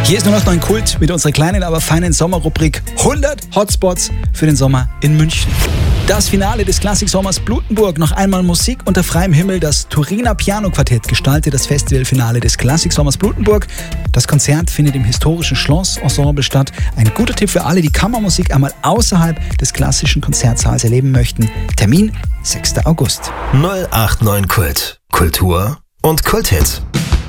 Hier ist nur noch 9 Kult mit unserer kleinen, aber feinen Sommerrubrik 100 Hotspots für den Sommer in München. Das Finale des Klassiksommers Blutenburg, noch einmal Musik unter freiem Himmel. Das Turiner Piano-Quartett gestaltet das Festivalfinale des Klassiksommers Blutenburg. Das Konzert findet im historischen Schloss-Ensemble statt. Ein guter Tipp für alle, die Kammermusik einmal außerhalb des klassischen Konzertsaals erleben möchten. Termin 6. August. 089 Kult. Kultur und Kulthit.